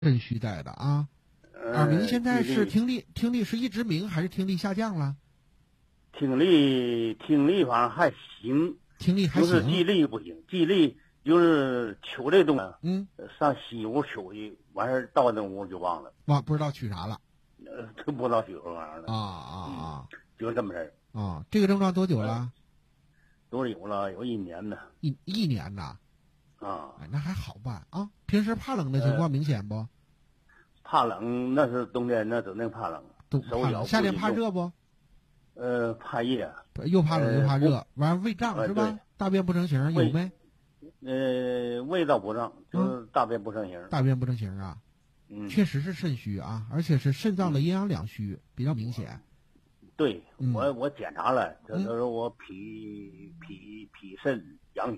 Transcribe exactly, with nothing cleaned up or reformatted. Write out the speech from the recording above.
肾虚带的啊。 呃、 耳鸣现在是听力听力是一直鸣还是听力下降了？ 听力听力反正还行， 听力还行， 就是记忆力不行，记忆力就是取这东西， 嗯， 上西屋取去，完事儿到那屋就忘了， 忘不知道取啥了， 呃，都不知道取什么玩意儿了啊啊啊、 嗯，就这么事儿啊。这个症状多久了？ 都有了有一年呢， 一一年呐， 啊， 哎，那还好办啊。平时怕冷的情况明显不？ 呃、怕冷那是冬天，那指定怕冷， 都怕冷。夏天怕热不？ 呃，怕热， 又怕冷又怕热， 呃、 完胃胀、 呃、 是吧？大便不成形有没？ 呃，胃道不胀，就是大便不成形。 嗯、大便不成形啊， 嗯， 确实是肾虚啊，而且是肾脏的阴阳两虚，比较明显。 对、 嗯、 我我检查了，他嗯、 说我脾脾脾肾阳虚。